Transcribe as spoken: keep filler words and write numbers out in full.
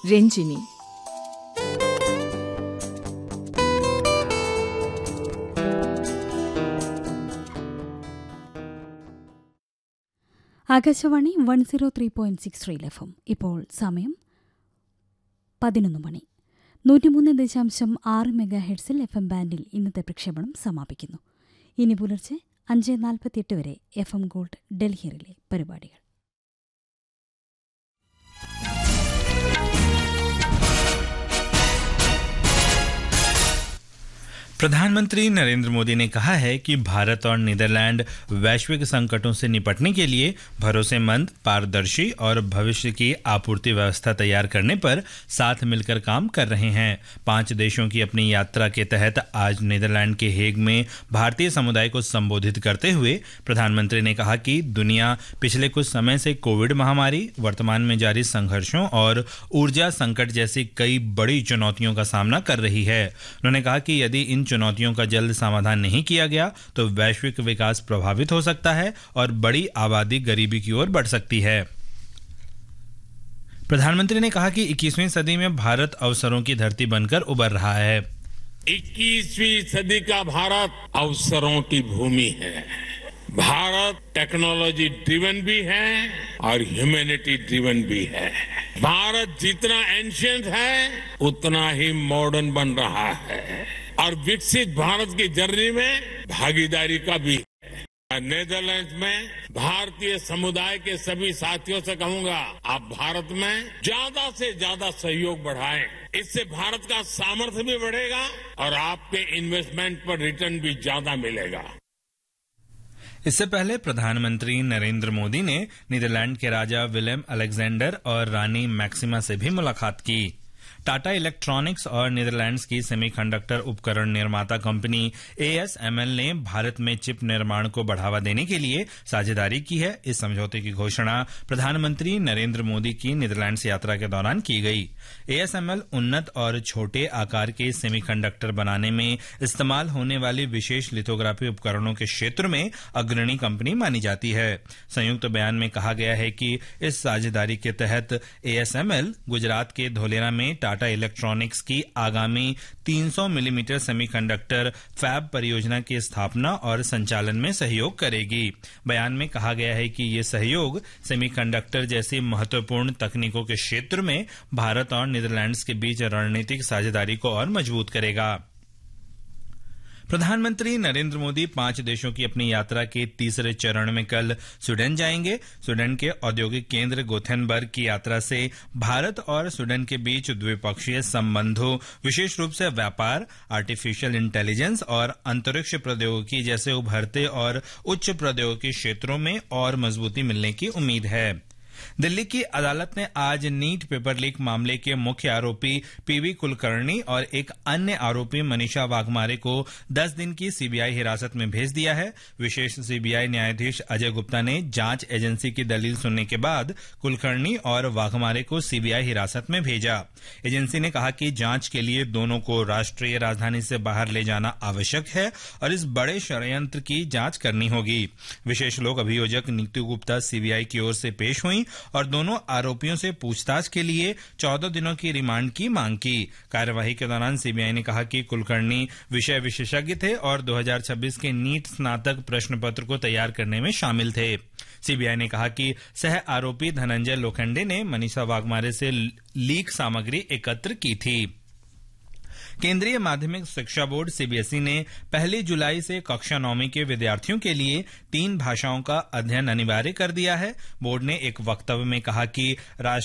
Ranjini. Akashvani one zero three point six reel F M. ഇപ്പോൾ സമയം പതിനൊന്ന് മണി. നൂറ്റിമൂന്ന് ദശാംശം ആറ് മെഗാ ഹെഡ്സിൽ എഫ് എം ബാൻഡിൽ ഇന്നത്തെ പ്രക്ഷേപണം സമാപിക്കുന്നു. ഇനി പുലർച്ചെ അഞ്ച് നാൽപ്പത്തിയെട്ട് വരെ എഫ് എം ഗോൾഡ് ഡൽഹിയിലെ പരിപാടികൾ. प्रधानमंत्री नरेंद्र मोदी ने कहा है कि भारत और नीदरलैंड वैश्विक संकटों से निपटने के लिए भरोसेमंद, पारदर्शी और भविष्य की आपूर्ति व्यवस्था तैयार करने पर साथ मिलकर काम कर रहे हैं. पांच देशों की अपनी यात्रा के तहत आज नीदरलैंड के हेग में भारतीय समुदाय को संबोधित करते हुए प्रधानमंत्री ने कहा कि दुनिया पिछले कुछ समय से कोविड महामारी, वर्तमान में जारी संघर्षों और ऊर्जा संकट जैसी कई बड़ी चुनौतियों का सामना कर रही है. उन्होंने कहा कि यदि इन चुनौतियों का जल्द समाधान नहीं किया गया तो वैश्विक विकास प्रभावित हो सकता है और बड़ी आबादी गरीबी की ओर बढ़ सकती है. प्रधानमंत्री ने कहा कि इक्कीसवीं सदी में भारत अवसरों की धरती बनकर उभर रहा है. इक्कीसवीं सदी का भारत अवसरों की भूमि है. भारत टेक्नोलॉजी ड्रिवन भी है और ह्यूमैनिटी ड्रिवन भी है. भारत जितना एंशिएंट है उतना ही मॉडर्न बन रहा है और विकसित भारत की जर्नी में भागीदारी का भी है. नेदरलैंड्स में भारतीय समुदाय के सभी साथियों से कहूंगा, आप भारत में ज्यादा से ज्यादा सहयोग बढ़ाएं. इससे भारत का सामर्थ्य भी बढ़ेगा और आपके इन्वेस्टमेंट पर रिटर्न भी ज्यादा मिलेगा. इससे पहले प्रधानमंत्री नरेंद्र मोदी ने नीदरलैंड के राजा विलेम अलेक्जेंडर और रानी मैक्सिमा से भी मुलाकात की. टाटा इलेक्ट्रॉनिक्स और नीदरलैंड्स की सेमीकंडक्टर उपकरण निर्माता company A S M L ने भारत में चिप निर्माण को बढ़ावा देने के लिए साझेदारी की है. इस समझौते की घोषणा प्रधानमंत्री नरेंद्र मोदी की नीदरलैंड्स यात्रा के दौरान की गई. ए एस एम एल उन्नत और छोटे आकार के सेमीकंडक्टर बनाने में इस्तेमाल होने वाली विशेष लिथोग्राफी उपकरणों के क्षेत्र में अग्रणी कंपनी मानी जाती है. संयुक्त बयान में कहा गया है कि इस साझेदारी के तहत A S M L Gujarat के धोलेरा में टाटा इलेक्ट्रॉनिक्स की आगामी तीन सौ मिलीमीटर सेमीकंडक्टर फैब परियोजना की स्थापना और संचालन में सहयोग करेगी. बयान में कहा गया है कि ये सहयोग सेमीकंडक्टर जैसी महत्वपूर्ण तकनीकों के क्षेत्र में भारत और नीदरलैंड्स के बीच रणनीतिक साझेदारी को और मजबूत करेगा. प्रधानमंत्री नरेंद्र मोदी पांच देशों की अपनी यात्रा के तीसरे चरण में कल स्वीडन जाएंगे. स्वीडन के औद्योगिक केंद्र गोथेनबर्ग की यात्रा से भारत और स्वीडन के बीच द्विपक्षीय संबंधों, विशेष रूप से व्यापार, आर्टिफिशियल इंटेलिजेंस और अंतरिक्ष प्रौद्योगिकी जैसे उभरते और उच्च प्रौद्योगिकी क्षेत्रों में और मजबूती मिलने की उम्मीद है. दिल्ली की अदालत ने आज नीट पेपर लीक मामले के मुख्य आरोपी पीवी कुलकर्णी और एक अन्य आरोपी मनीषा वाघमारे को दस दिन की सीबीआई हिरासत में भेज दिया है. विशेष सीबीआई न्यायाधीश अजय गुप्ता ने जांच एजेंसी की दलील सुनने के बाद कुलकर्णी और वाघमारे को सीबीआई हिरासत में भेजा. एजेंसी ने कहा कि जांच के लिए दोनों को राष्ट्रीय राजधानी से बाहर ले जाना आवश्यक है और इस बड़े षड्यंत्र की जांच करनी होगी. विशेष लोक अभियोजक नीतू गुप्ता सीबीआई की ओर से पेश हुई और दोनों आरोपियों से पूछताछ के लिए चौदह दिनों की रिमांड की मांग की. कार्यवाही के दौरान सीबीआई ने कहा कि कुलकर्णी विषय विशेषज्ञ थे और दो हज़ार छब्बीस के नीट स्नातक प्रश्न पत्र को तैयार करने में शामिल थे. सीबीआई ने कहा कि सह आरोपी धनंजय लोखंडे ने मनीषा वाघमारे से लीक सामग्री एकत्र की थी. केंद्रीय माध्यमिक शिक्षा बोर्ड सीबीएसई ने पहली जुलाई से कक्षा नौवीं के विद्यार्थियों के लिए तीन भाषाओं का अध्ययन अनिवार्य कर दिया है. बोर्ड ने एक वक्तव्य में कहा कि राष्ट्रीय